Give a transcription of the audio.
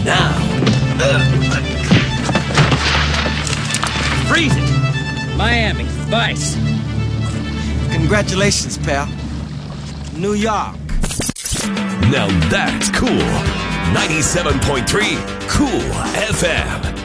now. Freeze it! Miami, Vice. Congratulations, pal. New York. Now that's cool. 97.3 Cool FM.